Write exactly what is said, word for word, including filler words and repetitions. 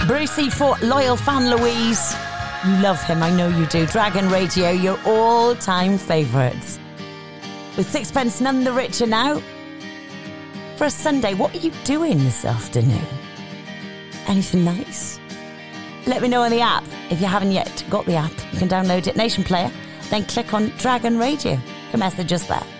Brucey for loyal fan Louise. You love him, I know you do. Dragon Radio, your all-time favourites. With sixpence none the richer now. For a Sunday, what are you doing this afternoon? Anything nice? Let me know on the app. If you haven't yet got the app, you can download it, Nation Player, then click on Dragon Radio. You can message us there.